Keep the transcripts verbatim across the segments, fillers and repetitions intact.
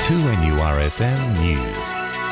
two N U R F M News.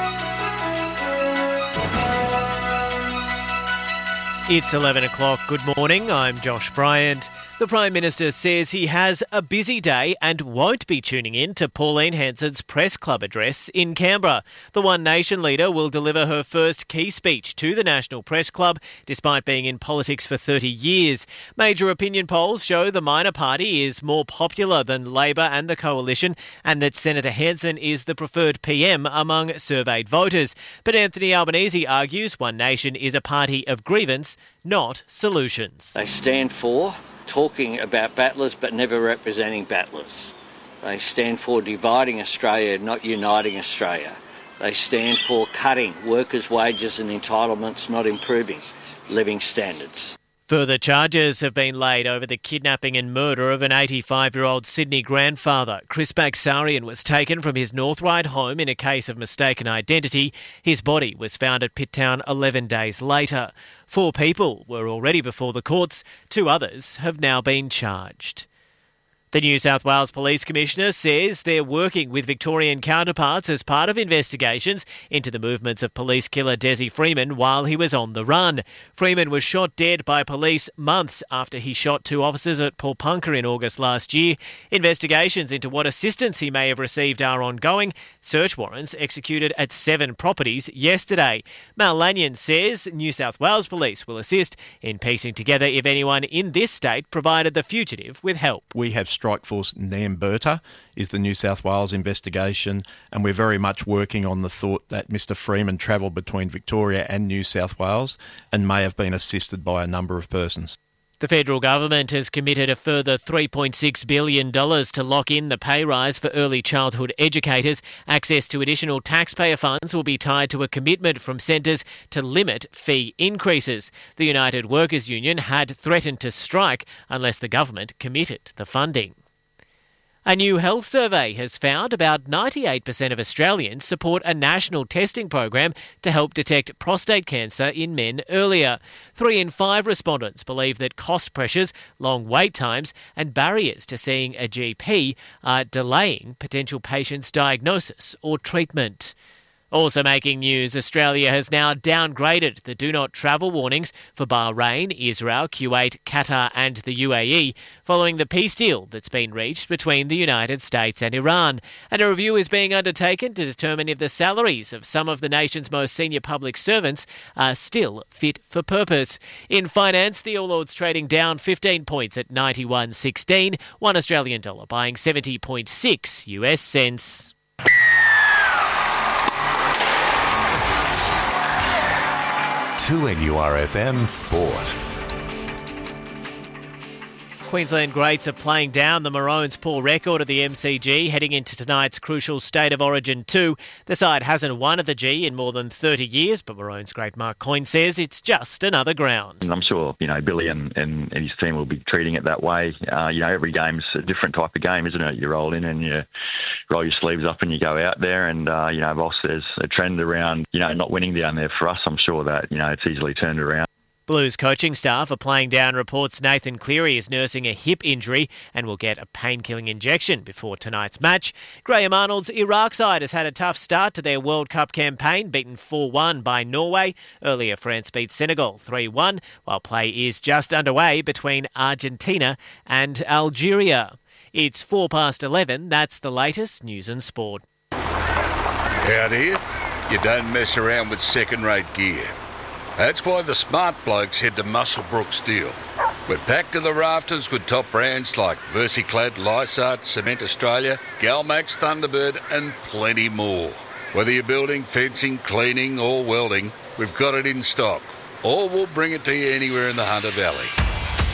It's eleven o'clock. Good morning. I'm Josh Bryant. The Prime Minister says he has a busy day and won't be tuning in to Pauline Hanson's press club address in Canberra. The One Nation leader will deliver her first key speech to the National Press Club, despite being in politics for thirty years. Major opinion polls show the minor party is more popular than Labor and the Coalition, and that Senator Hanson is the preferred P M among surveyed voters. But Anthony Albanese argues One Nation is a party of grievance, not solutions. They stand for talking about battlers but never representing battlers. They stand for dividing Australia, not uniting Australia. They stand for cutting workers' wages and entitlements, not improving living standards. Further charges have been laid over the kidnapping and murder of an eighty-five-year-old Sydney grandfather. Chris Bagsarian was taken from his North Ryde home in a case of mistaken identity. His body was found at Pitt Town eleven days later. Four people were already before the courts. Two others have now been charged. The New South Wales Police Commissioner says they're working with Victorian counterparts as part of investigations into the movements of police killer Desi Freeman while he was on the run. Freeman was shot dead by police months after he shot two officers at Paulpunka in August last year. Investigations into what assistance he may have received are ongoing. Search warrants executed at seven properties yesterday. Mal Lanyon says New South Wales Police will assist in piecing together if anyone in this state provided the fugitive with help. We have Strikeforce Namberta is the New South Wales investigation, and we're very much working on the thought that Mister Freeman travelled between Victoria and New South Wales and may have been assisted by a number of persons. The federal government has committed a further three point six billion dollars to lock in the pay rise for early childhood educators. Access to additional taxpayer funds will be tied to a commitment from centres to limit fee increases. The United Workers Union had threatened to strike unless the government committed the funding. A new health survey has found about ninety-eight percent of Australians support a national testing program to help detect prostate cancer in men earlier. Three in five respondents believe that cost pressures, long wait times and barriers to seeing a G P are delaying potential patients' diagnosis or treatment. Also making news, Australia has now downgraded the do not travel warnings for Bahrain, Israel, Kuwait, Qatar and the U A E following the peace deal that's been reached between the United States and Iran. And a review is being undertaken to determine if the salaries of some of the nation's most senior public servants are still fit for purpose. In finance, the All Ords trading down fifteen points at ninety-one sixteen, one Australian dollar buying seventy point six U S cents. two N U R F M Sport. Queensland greats are playing down the Maroons' poor record at the M C G heading into tonight's crucial State of Origin two. The side hasn't won at the G in more than thirty years, but Maroons great Mark Coyne says it's just another ground. I'm sure, you know, Billy and, and, and his team will be treating it that way. Uh, you know, every game's a different type of game, isn't it? You roll in and you roll your sleeves up and you go out there and, uh, you know, whilst there's a trend around, you know, not winning down there for us, I'm sure that, you know, it's easily turned around. Blues coaching staff are playing down reports Nathan Cleary is nursing a hip injury and will get a pain-killing injection before tonight's match. Graham Arnold's Iraq side has had a tough start to their World Cup campaign, beaten four one by Norway. Earlier, France beat Senegal three one, while play is just underway between Argentina and Algeria. It's four past eleven. That's the latest news and sport. Out here, you don't mess around with second-rate gear. That's why the smart blokes head to Muswellbrook Steel. We're packed to the rafters with top brands like Versiclad, Lysart, Cement Australia, Galmax, Thunderbird and plenty more. Whether you're building, fencing, cleaning or welding, we've got it in stock. Or we'll bring it to you anywhere in the Hunter Valley.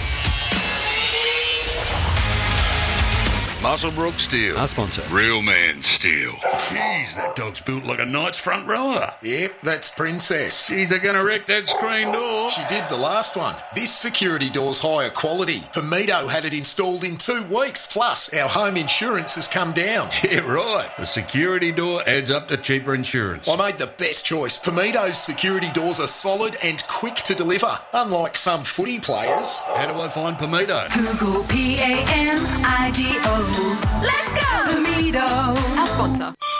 Muswellbrook Steel. Our sponsor. Real man steel. Jeez, that dog's built like a knight's front rower. Yep, that's Princess. Jeez, they're going to wreck that screen door. She did the last one. This security door's higher quality. Pomito had it installed in two weeks. Plus, our home insurance has come down. Yeah, right. A security door adds up to cheaper insurance. I made the best choice. Pomito's security doors are solid and quick to deliver, unlike some footy players. How do I find Pomito? Google P A M I D O. Let's go! Pomito. Our sponsor.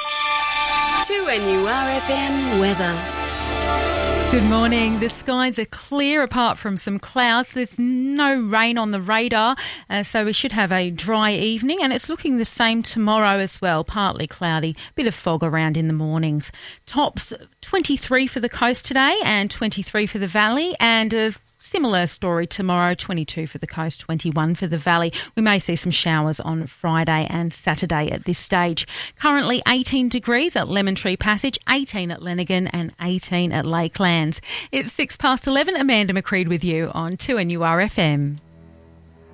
two N U R F M weather. Good morning. The skies are clear apart from some clouds. There's no rain on the radar, uh, so we should have a dry evening, and it's looking the same tomorrow as well, partly cloudy, bit of fog around in the mornings. Tops twenty-three for the coast today and twenty-three for the valley, and a similar story tomorrow, twenty-two for the coast, twenty-one for the valley. We may see some showers on Friday and Saturday at this stage. Currently eighteen degrees at Lemon Tree Passage, eighteen at Lenigan and eighteen at Lakelands. It's six past eleven. Amanda McCreed with you on two N U R F M.